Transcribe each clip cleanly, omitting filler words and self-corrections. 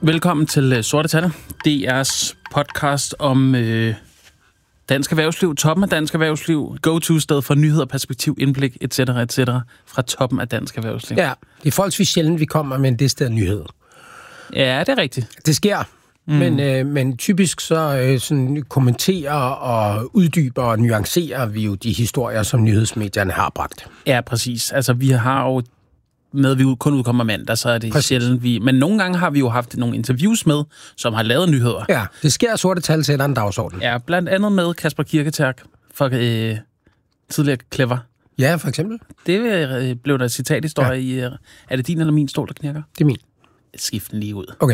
Velkommen til Sorte Tanner, DR's podcast om dansk erhvervsliv, toppen af dansk erhvervsliv, go-to-sted for nyheder, perspektiv, indblik, etc. fra toppen af dansk erhvervsliv. Ja, det er forholdsvis sjældent, vi kommer med en decideret nyhed. Ja, det er rigtigt. Det sker, men typisk så sådan kommenterer og uddyber og nuancerer vi jo de historier, som nyhedsmedierne har bragt. Ja, præcis. Altså, vi har jo med, at vi kun udkommer mandag, så er det præcis. Sjældent vi... Men nogle gange har vi jo haft nogle interviews med, som har lavet nyheder. Ja, det sker, Sorte Tal sætter en dagsorden. Ja, blandt andet med Kasper Kirketerk fra tidligere Clever. Ja, for eksempel. Det blev der et citathistorie i... Er det din eller min stol, der knirker? Det er min. Skift den lige ud. Okay.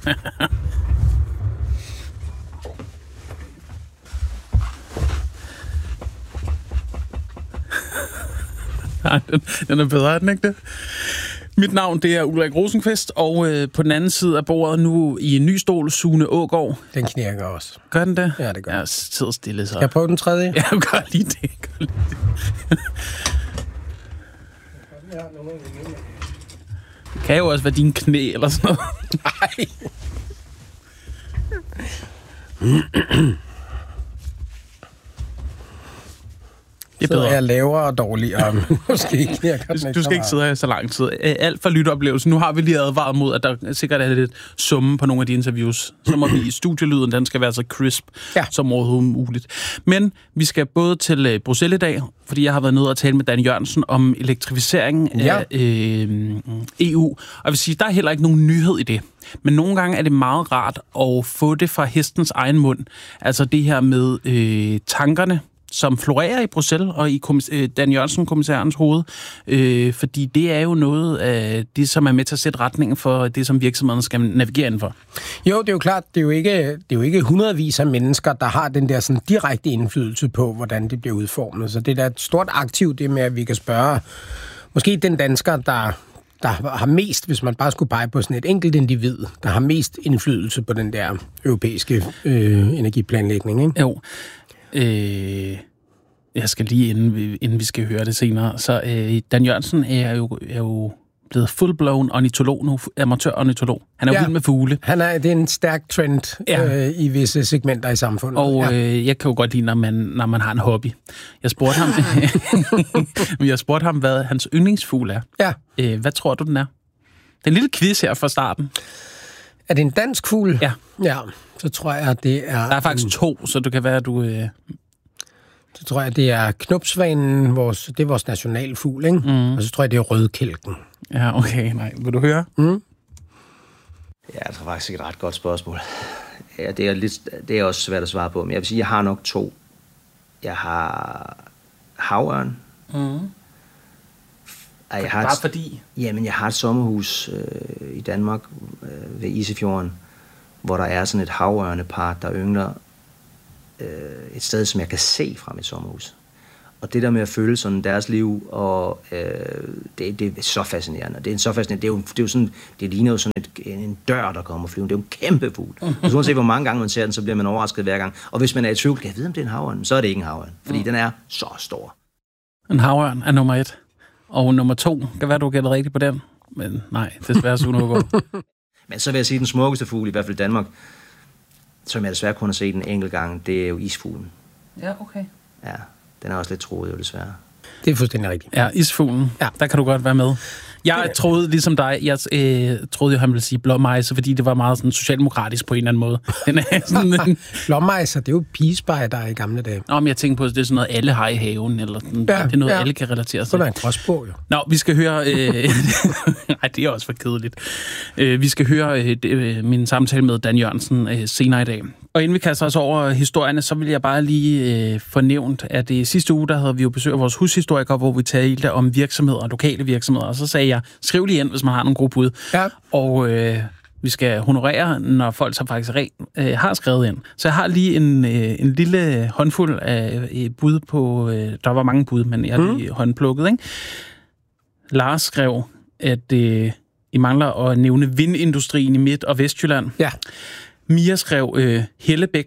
Nej, den er bedre, er den ikke det? Mit navn, det er Ulrik Rosenqvist, og på den anden side af bordet nu i en ny stol, Sune Aagaard. Den knirker også. Gør den det? Ja, det gør. Ja, sidder stille så. Jeg prøver den tredje. Ja, gør lige det. Det kan jo også være dine knæ eller sådan noget. Nej. Så er jeg lavere og dårligere, men måske knirker den ikke. Du skal ikke sidde her så lang tid. Alt for lytteoplevelse. Nu har vi lige advaret mod, at der sikkert er lidt summe på nogle af de interviews. Så må vi i studielyden, den skal være så crisp som overhovedet muligt. Men vi skal både til Bruxelles i dag, fordi jeg har været nede og tale med Dan Jørgensen om elektrificering af EU. Og jeg vil sige, der er heller ikke nogen nyhed i det. Men nogle gange er det meget rart at få det fra hestens egen mund. Altså det her med tankerne, som florerer i Bruxelles og i Dan Jørgensen, kommissærens hoved. Fordi det er jo noget af det, som er med til at sætte retningen for det, som virksomhederne skal navigere indenfor. Jo, det er jo klart, det er jo ikke hundredvis af mennesker, der har den der sådan direkte indflydelse på, hvordan det bliver udformet. Så det er da et stort aktiv, det med, at vi kan spørge måske den dansker, der har mest, hvis man bare skulle pege på sådan et enkelt individ, der har mest indflydelse på den der europæiske energiplanlægning, ikke? Jo. Jeg skal lige, inden vi skal høre det senere, så Dan Jørgensen er jo blevet full-blown ornitolog nu, amatør-ornitolog. Han er jo vild med fugle. Det er en stærk trend i visse segmenter i samfundet. Og jeg kan jo godt lide, når man har en hobby. Jeg spurgte ham, hvad hans yndlingsfugl er. Ja. Hvad tror du, den er? Det er en lille quiz her fra starten. Er det en dansk fugl? Ja. Ja, så tror jeg, det er... Der er faktisk to, så det kan være, at du... Så tror jeg, det er knopsvanen, det er vores nationalfugl, ikke? Og så tror jeg, det er rødkælken. Ja, okay. Nej, vil du høre? Ja, det er faktisk et ret godt spørgsmål. Ja, det er også svært at svare på, men jeg vil sige, jeg har nok to. Jeg har havørn. Bare fordi? Jamen, jeg har et sommerhus i Danmark ved Isefjorden, hvor der er sådan et havørnepar, der yngler et sted, som jeg kan se fra mit sommerhus. Og det der med at føle sådan deres liv, og det er så fascinerende. Det er så fascinerende. Det er jo sådan, det ligner jo sådan en dør, der kommer flyvende. Det er jo en kæmpe fugl. Så uanset hvor mange gange man ser den, så bliver man overrasket hver gang. Og hvis man er i tvivl, kan jeg vide, om det er en havørn, så er det ikke en havørn, fordi den er så stor. En havørn er nummer 1. Og nummer 2, kan være, du gætter rigtigt på den. Men nej, desværre Sune Aagaard. Men så vil jeg sige, den smukkeste fugl, i hvert fald i Danmark, som jeg desværre kun har set en enkelt gang, det er jo isfuglen. Ja, okay. Ja, den er også lidt troet jo desværre. Det er fuldstændig rigtigt. Ja, isfuglen. Ja. Der kan du godt være med. Jeg troede, ligesom dig, troede, han ville sige blåmejse, fordi det var meget sådan socialdemokratisk på en eller anden måde. Blåmejser, det er jo pigespejder i gamle dage. Nå, men jeg tænker på, at det er sådan noget, alle har i haven, eller sådan, det er noget, alle kan relatere sig til. Det er en gråsbog, jo. Nå, vi skal høre... Nej, det er også for kedeligt. Vi skal høre min samtale med Dan Jørgensen senere i dag. Og inden vi kaster os over historierne, så vil jeg bare lige fornævnt, at i sidste uge, der havde vi jo besøg af vores hushistoriker, hvor vi talte om virksomheder, lokale virksomheder, og så sagde jeg, skriv lige ind, hvis man har nogle gode bud. Ja. Og vi skal honorere, når folk så faktisk har skrevet ind. Så jeg har lige en lille håndfuld af bud på... der var mange bud, men jeg har lige håndplukket, ikke? Lars skrev, at I mangler at nævne vindindustrien i Midt- og Vestjylland. Ja. Mia skrev Hellebæk.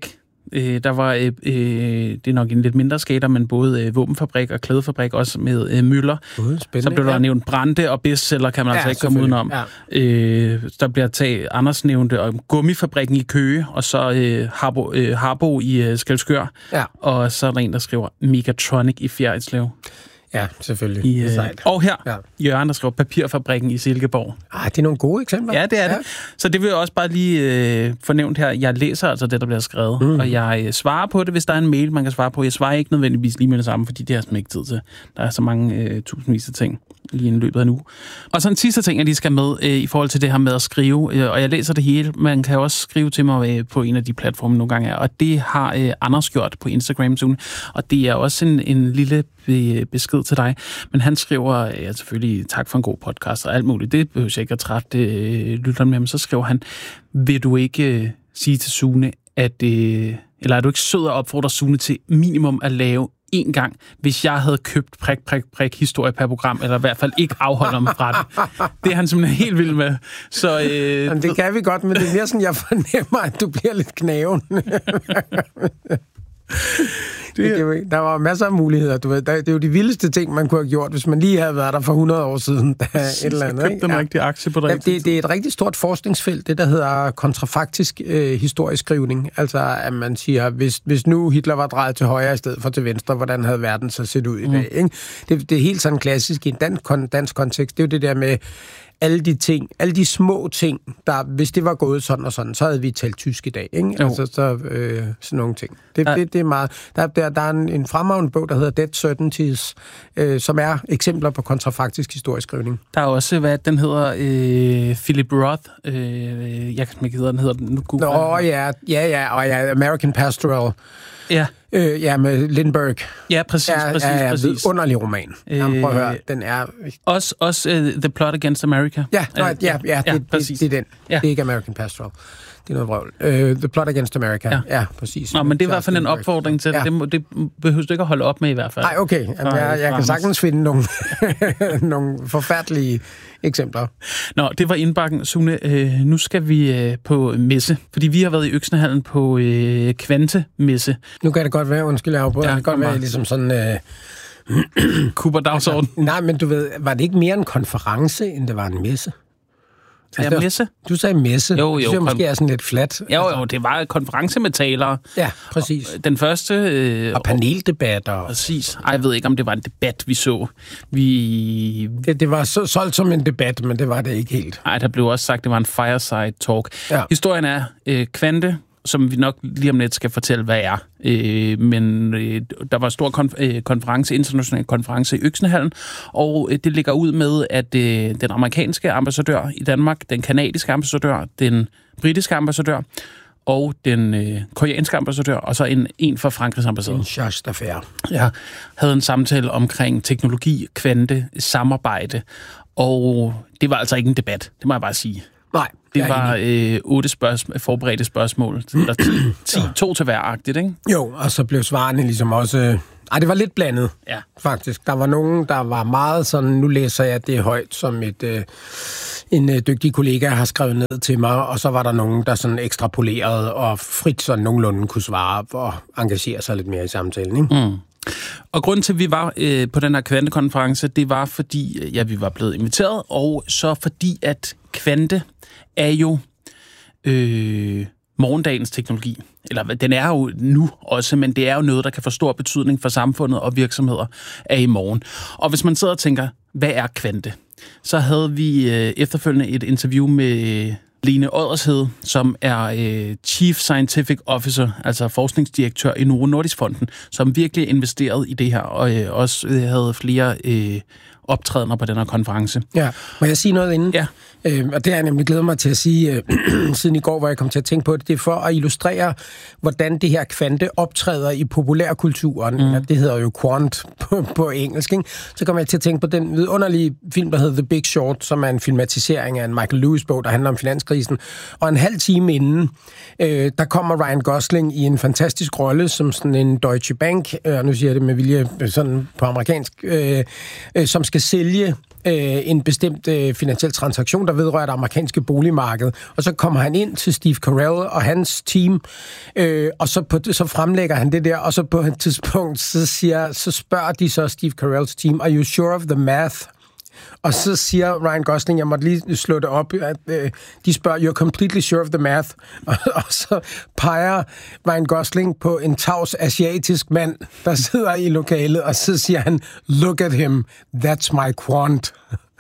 Der var, det er nok en lidt mindre skater, men både våbenfabrik og klædefabrik, også med Møller. Så blev der nævnt Brande og bestseller, kan man altså ikke komme udenom. Ja. Der bliver taget, Anders nævnte, om gummifabrikken i Køge, og så Harbo i Skælskør. Ja. Og så er der en, der skriver Megatronic i Fjerritslev. Ja, selvfølgelig. Og her, Jørgen, der skriver Papirfabrikken i Silkeborg. Det er nogle gode eksempler. Ja, det er det. Så det vil jeg også bare lige fornævnt her. Jeg læser altså det, der bliver skrevet, og jeg svarer på det, hvis der er en mail, man kan svare på. Jeg svarer ikke nødvendigvis lige med det samme, fordi det har jeg ikke tid til. Der er så mange tusindvis af ting i løbet af en uge. Og så en sidste ting, jeg lige skal med i forhold til det her med at skrive, og jeg læser det hele. Man kan også skrive til mig på en af de platforme nogle gange, og det har Anders gjort på Instagram, og det er også en lille besked til dig. Men han skriver, selvfølgelig tak for en god podcast og alt muligt. Det behøver jeg ikke at trætte lytteren med, men så skriver han, vil du ikke sige til Sune, eller er du ikke sød at opfordre Sune til minimum at lave en gang, hvis jeg havde købt prik historie per program, eller i hvert fald ikke afholder mig fra det. Det er han simpelthen helt vild med. Så, det kan vi godt, men det er mere sådan, jeg fornemmer, at du bliver lidt knaven. Der var masser af muligheder, du ved. Det er jo de vildeste ting, man kunne have gjort, hvis man lige havde været der for 100 år siden. Et eller andet, den rigtige aktie på det. Det er et rigtig stort forskningsfelt, det der hedder kontrafaktisk historieskrivning. Altså, at man siger, hvis nu Hitler var drejet til højre i stedet for til venstre, hvordan havde verden så set ud i dag? Ikke? Det er helt sådan klassisk i en dansk kontekst. Det er jo det der med alle de små ting, der, hvis det var gået sådan og sådan, så havde vi talt tysk i dag, ikke? Altså, sådan nogle ting. Det er meget. Der er en fremragende bog, der hedder Dead Certainties, som er eksempler på kontrafaktisk historieskrivning. Der er også, hvad den hedder, Philip Roth, jeg kan ikke hedder den, ja, American Pastoral. Ja. Med Lindbergh. Ja, præcis. Underlig roman. Prøv at høre, den er... Også The Plot Against America. Det er den. Ja. Det er ikke American Pastoral. Det er noget vrøvl. The Plot Against America. Ja, præcis. Nå, men det er i hvert fald en opfordring til det. Det behøver du ikke at holde op med i hvert fald. Nej, okay. Jeg kan sagtens finde nogle forfærdelige eksempler. Nå, det var indbakken. Sune, nu skal vi på messe, fordi vi har været i Øksnehallen på Kvante-messe. Nu kan det godt være, undskyld, jeg afbryder. Det kan godt være ligesom sådan... Cooper-dagsorden. Nej, men du ved, var det ikke mere en konference, end det var en messe? Altså, messe? Du sagde messe. Jo. Det måske er sådan lidt flat. Jo, det var en konference med talere. Ja, præcis. Og den første... og paneldebatter. Præcis. Jeg ved ikke, om det var en debat, vi så. Det var solgt som en debat, men det var det ikke helt. Nej, der blev også sagt, det var en fireside talk. Ja. Historien er Kvante, som vi nok lige om lidt skal fortælle, hvad er. Men der var en stor international konference i Øksnehallen, og det ligger ud med, at den amerikanske ambassadør i Danmark, den kanadiske ambassadør, den britiske ambassadør, og den koreanske ambassadør, og så en fra Frankrigs ambassade. En charge d'affaires. Ja, havde en samtale omkring teknologi, kvante, samarbejde, og det var altså ikke en debat, det må jeg bare sige. Nej. Det var 8 forberedte spørgsmål. Der 2 til hver-agtigt, ikke? Jo, og så blev svarene ligesom også... det var lidt blandet, faktisk. Der var nogen, der var meget sådan, nu læser jeg det højt, som en dygtig kollega har skrevet ned til mig, og så var der nogen, der sådan ekstrapolerede og frit sådan nogenlunde kunne svare og engagere sig lidt mere i samtalen, ikke? Mm. Og grunden til, at vi var på den her kvantekonference, det var fordi, vi var blevet inviteret, og så fordi, at kvante er jo morgendagens teknologi. Eller den er jo nu også, men det er jo noget, der kan få stor betydning for samfundet og virksomheder af i morgen. Og hvis man sidder og tænker, hvad er kvante? Så havde vi efterfølgende et interview med Lene Oddershed, som er Chief Scientific Officer, altså forskningsdirektør i Novo Nordisk Fonden, som virkelig investeret i det her, og også havde flere optrædener på den her konference. Ja, må jeg sige noget inden? Ja. Og det har jeg nemlig glædet mig til at sige siden i går, hvor jeg kom til at tænke på det. Det er for at illustrere, hvordan det her kvante optræder i populærkulturen. Mm. Det hedder jo quant på engelsk. Ikke? Så kommer jeg til at tænke på den vidunderlige film, der hedder The Big Short, som er en filmatisering af en Michael Lewis-bog, der handler om finanskrisen. Og en halv time inden, der kommer Ryan Gosling i en fantastisk rolle som sådan en Deutsche Bank, nu siger jeg det med vilje sådan på amerikansk, som skal skal sælge en bestemt finansiel transaktion, der vedrører det amerikanske boligmarked. Og så kommer han ind til Steve Carell og hans team, og så fremlægger han det der, og så på et tidspunkt, så spørger de så Steve Carells team, are you sure of the math? Og så siger Ryan Gosling, jeg måtte lige slå det op, at de spørger, you're completely sure of the math. Og så peger Ryan Gosling på en tavs asiatisk mand, der sidder i lokalet, og så siger han, look at him, that's my quant.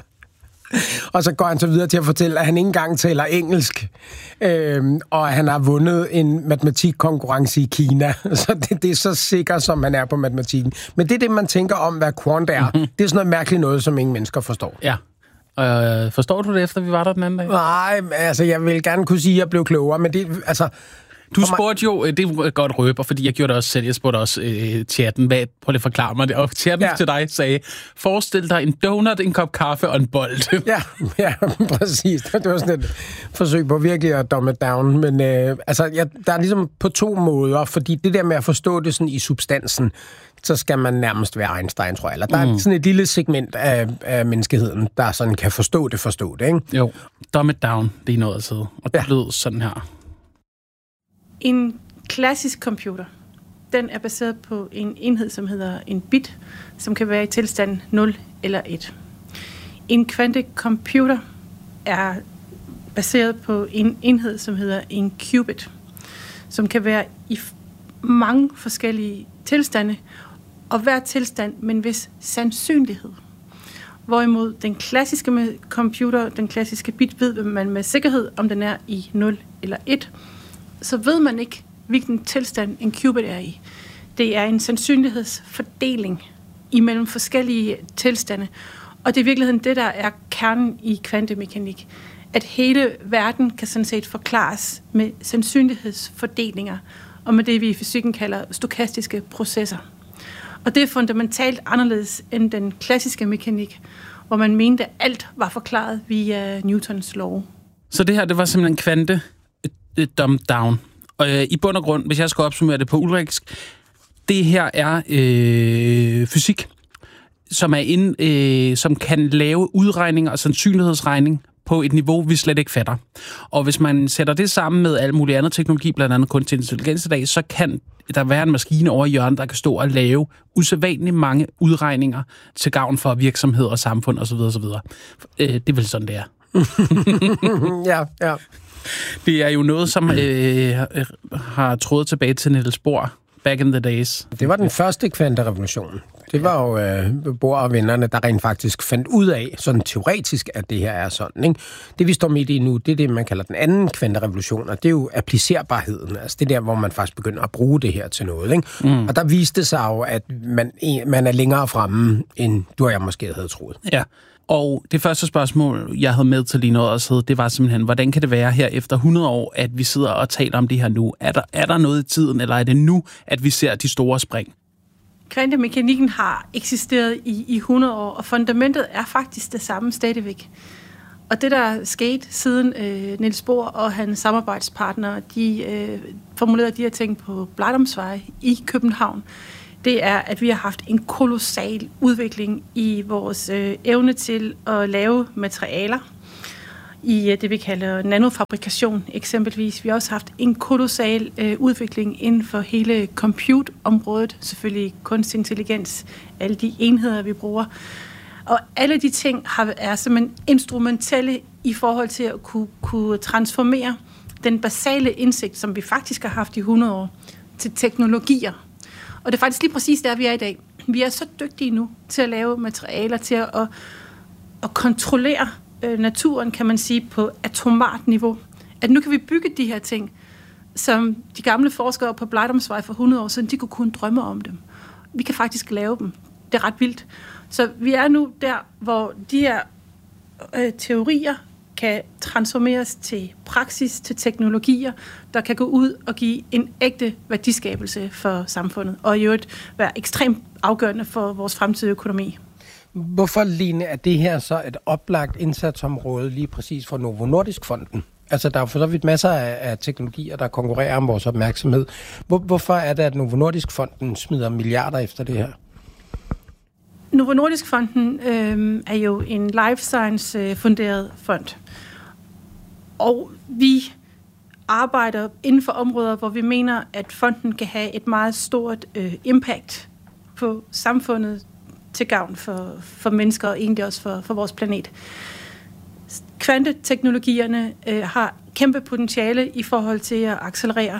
Og så går han så videre til at fortælle, at han ikke engang taler engelsk, og han har vundet en matematikkonkurrence i Kina. Så det er så sikkert, som man er på matematikken. Men det er det, man tænker om, hvad quant er. Det er sådan noget mærkeligt noget, som ingen mennesker forstår. Ja. Forstår du det, efter vi var der den anden dag? Nej, altså jeg vil gerne kunne sige, at jeg blev klogere, men det, altså... Du spurgte jo, det er godt røber, fordi jeg gjorde det også selv, jeg spurgte også chatten, prøv lige at forklare mig det, og chatten til dig sagde, forestil dig en donut, en kop kaffe og en bold. Ja, præcis. Det var sådan et forsøg på virkelig at dumb it down, men der er ligesom på to måder, fordi det der med at forstå det sådan i substansen, så skal man nærmest være Einstein, tror jeg. Eller der er sådan et lille segment af menneskeheden, der sådan kan forstå det, ikke? Jo, dumb it down, det er noget at sidde, og det lød sådan her. En klassisk computer, den er baseret på en enhed, som hedder en bit, som kan være i tilstand 0 eller 1. En kvantecomputer er baseret på en enhed, som hedder en qubit, som kan være i mange forskellige tilstande, og hver tilstand med en vis sandsynlighed. Hvorimod den klassiske computer, den klassiske bit, ved man med sikkerhed, om den er i 0 eller 1, så ved man ikke, hvilken tilstand en qubit er i. Det er en sandsynlighedsfordeling imellem forskellige tilstande, og det er i virkeligheden det, der er kernen i kvantemekanik. At hele verden kan sådan set forklares med sandsynlighedsfordelinger, og med det, vi i fysikken kalder stokastiske processer. Og det er fundamentalt anderledes end den klassiske mekanik, hvor man mente, at alt var forklaret via Newtons lov. Så det her, det var simpelthen kvante dumb down. Og i bund og grund, hvis jeg skal opsummere det på ulriksk, det her er fysik, som er som kan lave udregninger og sandsynlighedsregning på et niveau, vi slet ikke fatter. Og hvis man sætter det sammen med al mulig andet teknologi, blandt andet kunstig intelligens i dag, så kan der være en maskine over i hjørnet, der kan stå og lave usædvanligt mange udregninger til gavn for virksomheder og samfund osv. osv. Det er vel sådan, det er. Ja. Det er jo noget, som har trådet tilbage til Niels Bohr back in the days. Det var den første kvanterevolution. Det var jo Bohr og vennerne, der rent faktisk fandt ud af, sådan teoretisk, at det her er sådan, ikke? Det vi står midt i nu, det er det, man kalder den anden kvanterevolution, og det er jo applicerbarheden. Altså det der, hvor man faktisk begynder at bruge det her til noget, ikke? Og der viste sig jo, at man er længere fremme, end du og jeg måske havde troet. Ja. Og det første spørgsmål, jeg havde med til lige noget at sidde, det var simpelthen, hvordan kan det være her efter 100 år, at vi sidder og taler om det her nu? Er der noget i tiden, eller er det nu, at vi ser de store spring? Kvantemekanikken har eksisteret i 100 år, og fundamentet er faktisk det samme stadigvæk. Og det, der skete siden Niels Bohr og hans samarbejdspartnere, de formulerede de her ting på Blegdomsvej i København, det er, at vi har haft en kolossal udvikling i vores evne til at lave materialer i det, vi kalder nanofabrikation eksempelvis. Vi har også haft en kolossal udvikling inden for hele compute-området, selvfølgelig kunstig intelligens, alle de enheder, vi bruger. Og alle de ting er simpelthen instrumentelle i forhold til at kunne transformere den basale indsigt, som vi faktisk har haft i 100 år, til teknologier. Og det er faktisk lige præcis der, vi er i dag. Vi er så dygtige nu til at lave materialer, til at kontrollere naturen, kan man sige, på atomart niveau. At nu kan vi bygge de her ting, som de gamle forskere på Blegdomsvej for 100 år siden, de kunne kun drømme om dem. Vi kan faktisk lave dem. Det er ret vildt. Så vi er nu der, hvor de her teorier kan transformeres til praksis, til teknologier, der kan gå ud og give en ægte værdiskabelse for samfundet, og i øvrigt være ekstremt afgørende for vores fremtidige økonomi. Hvorfor, Line, er det her så et oplagt indsatsområde lige præcis for Novo Nordisk Fonden? Altså, der er for så vidt masser af teknologier, der konkurrerer om vores opmærksomhed. Hvorfor er det, at Novo Nordisk Fonden smider milliarder efter det her? Novo Nordisk Fonden er jo en life science funderet fond. Og vi arbejder inden for områder, hvor vi mener, at fonden kan have et meget stort impact på samfundet til gavn for mennesker og egentlig også for vores planet. Kvanteteknologierne har kæmpe potentiale i forhold til at accelerere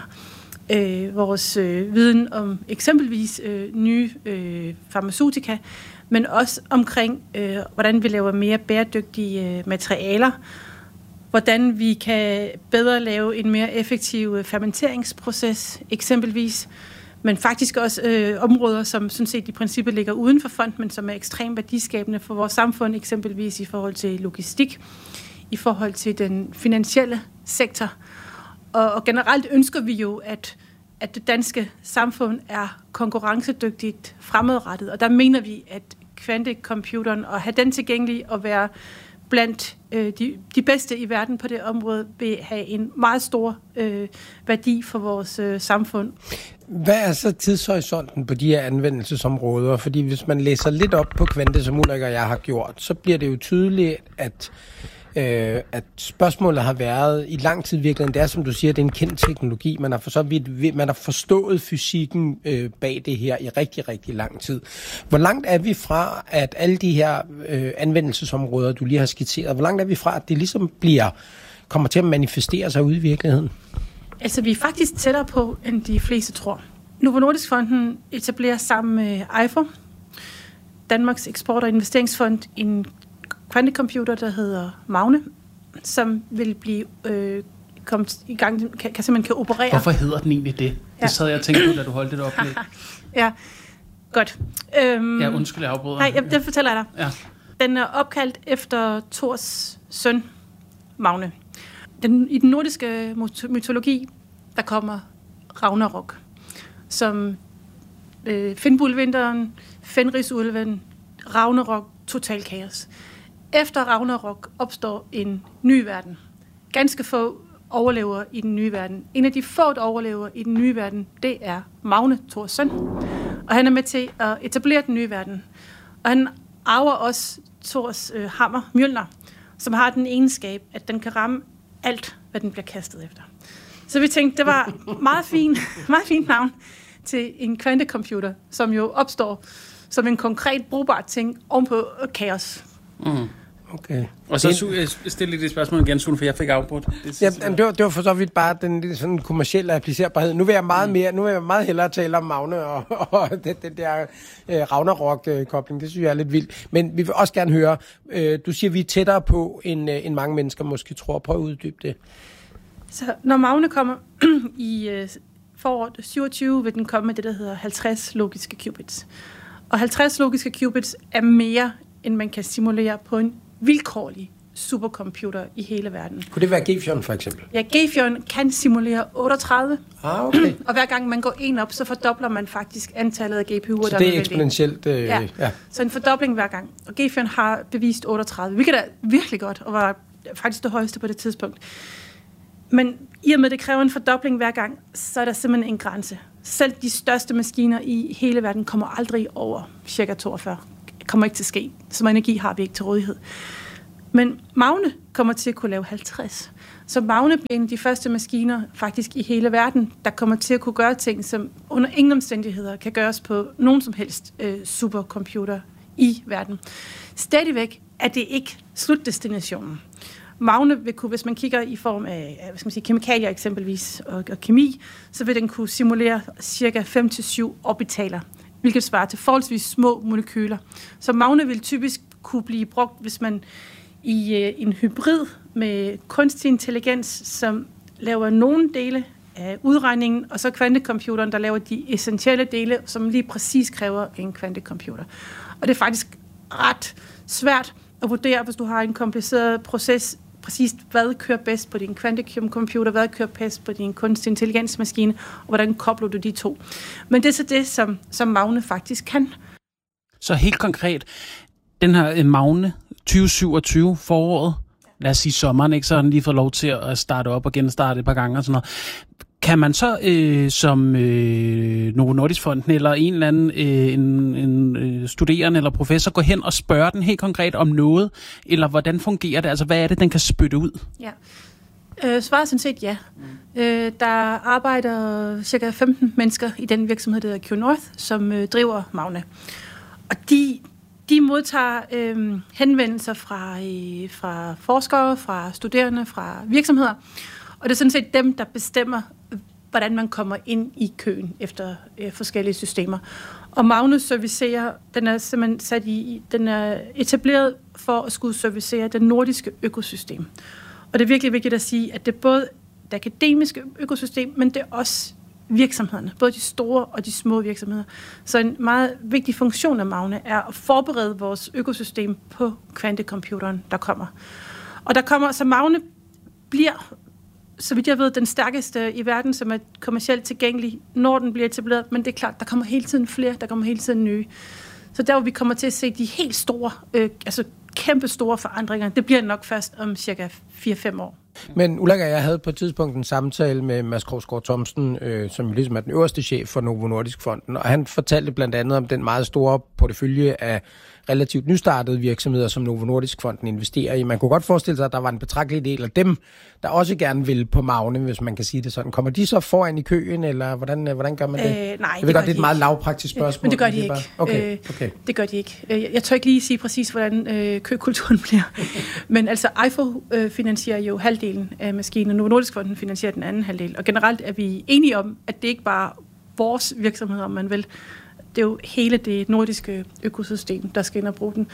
vores viden om eksempelvis nye farmaceutika, men også omkring, hvordan vi laver mere bæredygtige materialer, hvordan vi kan bedre lave en mere effektiv fermenteringsproces eksempelvis, men faktisk også områder, som sådan set i princippet ligger uden for fonden, men som er ekstremt værdiskabende for vores samfund, eksempelvis i forhold til logistik, i forhold til den finansielle sektor. Og generelt ønsker vi jo, at det danske samfund er konkurrencedygtigt fremadrettet, og der mener vi, at kvantecomputeren og have den tilgængelig og være blandt de bedste i verden på det område vil have en meget stor værdi for vores samfund. Hvad er så tidshorisonten på de her anvendelsesområder? Fordi hvis man læser lidt op på kvante, som Ulrik og jeg har gjort, så bliver det jo tydeligt, at spørgsmålet har været i lang tid virkelig. Det er, som du siger, det er en kendt teknologi. Man har forstået fysikken bag det her i rigtig, rigtig lang tid. Hvor langt er vi fra, at alle de her anvendelsesområder, du lige har skitseret, hvor langt er vi fra, at det ligesom kommer til at manifestere sig ude i virkeligheden? Altså, vi er faktisk tættere på, end de fleste tror. Novo Nordisk Fonden etablerer sammen med EIFO, Danmarks Eksport- og Investeringsfond, en kvantecomputer, der hedder Magne, som vil blive kommet i gang, simpelthen kan operere. Hvorfor hedder den egentlig det? Ja. Det sad jeg og tænkte på, da du holdt det oplæg. Ja, godt. Undskyld, jeg afbryder. Nej, det fortæller jeg dig. Ja. Den er opkaldt efter Thors søn, Magne. I den nordiske mytologi, der kommer Ragnarok, som Finnbulvinteren, Fenrisulven, Ragnarok, total kaos. Efter Ragnarok opstår en ny verden. Ganske få overlever i den nye verden. En af de få, der overlever i den nye verden, det er Magne, Thors søn. Og han er med til at etablere den nye verden. Og han arver også Thors hammer, Mjølner, som har den egenskab, at den kan ramme alt, hvad den bliver kastet efter. Så vi tænkte, det var meget fint navn til en kvantecomputer, som jo opstår som en konkret brugbar ting ovenpå kaos. Mm. Okay. Og så stille det spørgsmål igen, Sune, for jeg fik afbrudt. Det var for så vidt bare den sådan kommercielle applicerbarhed. Nu vil jeg meget hellere tale om Magne og den der Ragnarok-kobling. Det synes jeg er lidt vildt. Men vi vil også gerne høre, du siger, vi er tættere på, end mange mennesker måske tror. Prøv at uddybe det. Så når Magne kommer i foråret 27, vil den komme med det, der hedder 50 logiske qubits. Og 50 logiske qubits er mere, end man kan simulere på en vilkårlig supercomputer i hele verden. Kunne det være Gefjon for eksempel? Ja, Gefjon kan simulere 38. Okay. Og hver gang man går en op, så fordobler man faktisk antallet af GPU'er, så det er eksponentielt? Ja. Så en fordobling hver gang. Og Gefjon har bevist 38, hvilket er virkelig godt, og var faktisk det højeste på det tidspunkt. Men i og med, det kræver en fordobling hver gang, så er der simpelthen en grænse. Selv de største maskiner i hele verden kommer aldrig over cirka 42. Det kommer ikke til at ske. Så meget energi har vi ikke til rådighed. Men Magne kommer til at kunne lave 50. Så Magne bliver en af de første maskiner faktisk i hele verden, der kommer til at kunne gøre ting, som under ingen omstændigheder kan gøres på nogen som helst supercomputer i verden. Stadigvæk er det ikke slutdestinationen. Magne vil kunne, hvis man kigger i form af kemikalier eksempelvis og kemi, så vil den kunne simulere cirka 5-7 orbitaler, hvilket svarer til forholdsvis små molekyler. Så Magne vil typisk kunne blive brugt, hvis man i en hybrid med kunstig intelligens, som laver nogle dele af udregningen, og så kvantecomputeren, der laver de essentielle dele, som lige præcis kræver en kvantecomputer. Og det er faktisk ret svært at vurdere, hvis du har en kompliceret proces, præcis hvad kører bedst på din kvantecomputer, hvad kører bedst på din kunstig intelligensmaskine, og hvordan kobler du de to. Men det er så det, som Magne faktisk kan. Så helt konkret, den her Magne 2027 foråret, lad os sige sommeren, ikke, så har den lige fået lov til at starte op og genstarte et par gange og sådan noget. Kan man så som Novo Nordisk-fonden eller en eller anden en studerende eller professor gå hen og spørge den helt konkret om noget, eller hvordan fungerer det? Altså, hvad er det, den kan spytte ud? Ja. Svaret er sådan set ja. Der arbejder cirka 15 mennesker i den virksomhed, der hedder Q-North, som driver Magne. Og de modtager henvendelser fra forskere, fra studerende, fra virksomheder. Og det er sådan set dem, der bestemmer, hvordan man kommer ind i køen efter forskellige systemer. Og Magne servicerer, den er simpelthen den er etableret for at skulle servicere det nordiske økosystem. Og det er virkelig vigtigt at sige, at det er både det akademiske økosystem, men det er også virksomhederne, både de store og de små virksomheder. Så en meget vigtig funktion af Magne er at forberede vores økosystem på kvantecomputeren, der kommer. Og så Magne bliver, så vidt jeg ved, den stærkeste i verden, som er kommercielt tilgængelig, når den bliver etableret. Men det er klart, der kommer hele tiden flere, der kommer hele tiden nye. Så der, hvor vi kommer til at se de helt store, kæmpe store forandringer, det bliver nok først om cirka 4-5 år. Men Ulrik og jeg havde på et tidspunkt en samtale med Mads Krogsgaard Thomsen, som ligesom er den øverste chef for Novo Nordisk-fonden, og han fortalte blandt andet om den meget store portefølje af relativt nystartede virksomheder, som Novo Nordisk-fonden investerer i. Man kunne godt forestille sig, at der var en betragtelig del af dem, der også gerne vil på Magne, hvis man kan sige det sådan. Kommer de så foran i køen, eller hvordan gør man det? Nej, jeg ved godt, det er et meget lavpraktisk spørgsmål. Men det gør de ikke. Okay. Det gør de ikke. Jeg tør ikke lige sige præcis, hvordan køkulturen bliver. Men altså, IFO finansierer jo halvdelen af maskinen, og Novo Nordisk-fonden finansierer den anden halvdel. Og generelt er vi enige om, at det ikke bare er vores virksomheder, om man vil. Det er jo hele det nordiske økosystem, der skal ind og bruge den.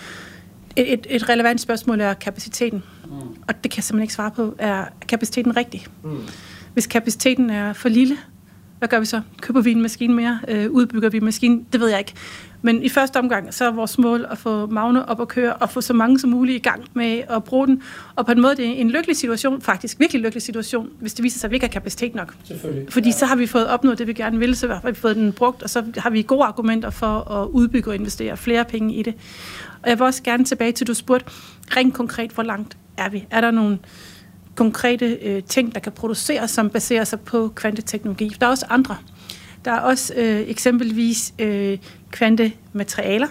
Et relevant spørgsmål er kapaciteten. Og det kan jeg simpelthen ikke svare på. Er kapaciteten rigtig? Hvis kapaciteten er for lille, hvad gør vi så? Køber vi en maskine mere? Udbygger vi maskinen? Det ved jeg ikke. Men i første omgang, så er vores mål at få Magne op at køre, og få så mange som muligt i gang med at bruge den. Og på en måde, det er en lykkelig situation, faktisk virkelig lykkelig situation, hvis det viser sig, at vi ikke har kapacitet nok. Fordi så har vi fået opnået det, vi gerne vil, så har vi fået den brugt, og så har vi gode argumenter for at udbygge og investere flere penge i det. Og jeg vil også gerne tilbage til, du spurgte rent konkret, hvor langt er vi? Er der nogle konkrete ting, der kan produceres, som baserer sig på kvanteteknologi? Der er også andre. Der er også eksempelvis kvantematerialer,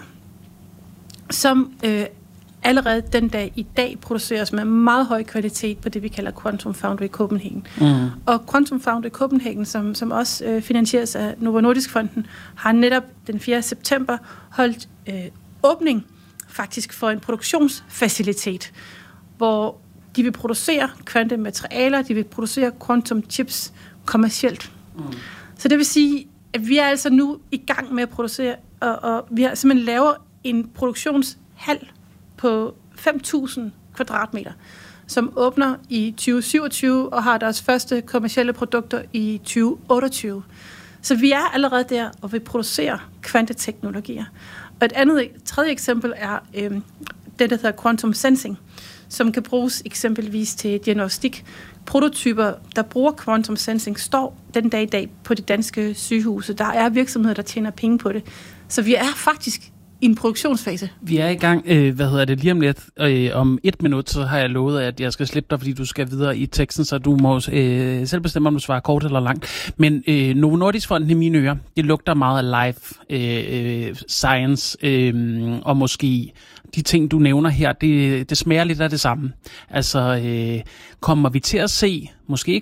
som allerede den dag i dag produceres med meget høj kvalitet på det, vi kalder Quantum Foundry Copenhagen. Og Quantum Foundry Copenhagen, som også finansieres af Novo Nordisk-fonden, har netop den 4. september holdt åbning faktisk for en produktionsfacilitet, hvor de vil producere kvantematerialer, de vil producere quantum chips kommercielt. Så det vil sige, at vi er altså nu i gang med at producere, og vi har simpelthen lavet en produktionshal på 5.000 kvadratmeter, som åbner i 2027 og har deres første kommercielle produkter i 2028. Så vi er allerede der, og vi producerer kvanteteknologier. Og et tredje eksempel er det, der hedder quantum sensing, som kan bruges eksempelvis til diagnostik. Prototyper, der bruger quantum sensing, står den dag i dag på de danske sygehuse. Der er virksomheder, der tjener penge på det. Så vi er faktisk i en produktionsfase. Vi er i gang, lige om lidt. Om 1 minut, så har jeg lovet, at jeg skal slippe dig, fordi du skal videre i teksten, så du må selv bestemme, om du svarer kort eller langt. Men Novo Nordisk-fonden i mine ører, det lugter meget af life science, og måske de ting, du nævner her, det smager lidt af det samme. Altså, kommer vi til at se, måske